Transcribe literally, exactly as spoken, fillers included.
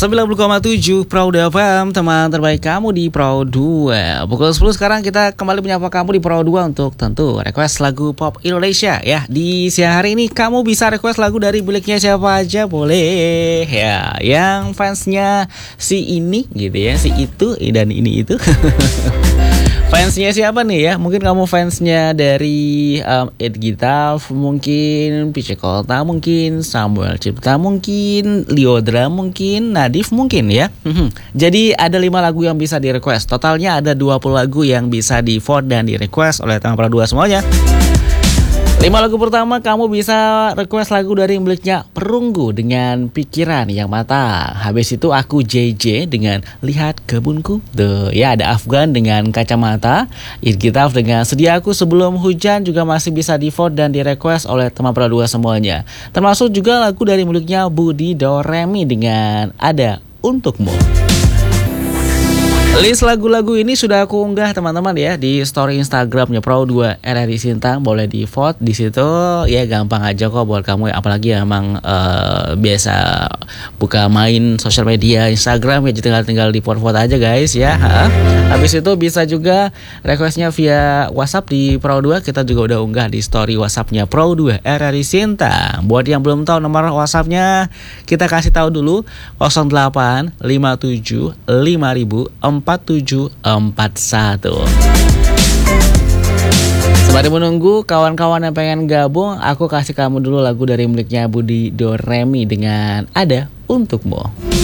sembilan puluh koma tujuh Pro F M, teman terbaik kamu di Pro dua. Pukul sepuluh sekarang kita kembali menyapa kamu di Pro dua untuk tentu request lagu pop Indonesia ya. Di siang hari ini kamu bisa request lagu dari miliknya siapa aja boleh ya. Yang fansnya si ini gitu ya, si itu dan ini itu. Fansnya siapa nih ya? Mungkin kamu fansnya dari um, Ed Gitaf, mungkin Pice Kota, mungkin Samuel Cipta, mungkin Liodra, mungkin Nadif, mungkin ya. Jadi ada lima lagu yang bisa di request. Totalnya ada dua puluh lagu yang bisa di vote dan di request oleh teman Pro dua semuanya. Lima lagu pertama kamu bisa request lagu dari miliknya Perunggu dengan Pikiran Yang Matang. Habis itu aku J J dengan Lihat Kebunku. Tuh ya, ada Afgan dengan Kacamata. Irgitaf dengan Sedia Aku Sebelum Hujan juga masih bisa di vote dan di request oleh teman Pro dua semuanya. Termasuk juga lagu dari miliknya Budi Doremi dengan Ada Untukmu. List lagu-lagu ini sudah aku unggah teman-teman ya di story Instagramnya Pro dua R R I Sintang, boleh di vote di situ ya, gampang aja kok buat kamu apalagi yang emang uh, biasa buka main sosial media Instagram ya, tinggal tinggal di vote aja guys ya. Ha? Habis itu bisa juga requestnya via WhatsApp di Pro dua, kita juga udah unggah di story WhatsAppnya Pro dua R R I Sintang. Buat yang belum tahu nomor WhatsAppnya, kita kasih tahu dulu nol delapan lima tujuh lima empat tujuh empat satu. Sembari menunggu kawan-kawan yang pengen gabung, aku kasih kamu dulu lagu dari miliknya Budi Doremi dengan Ada Untukmu.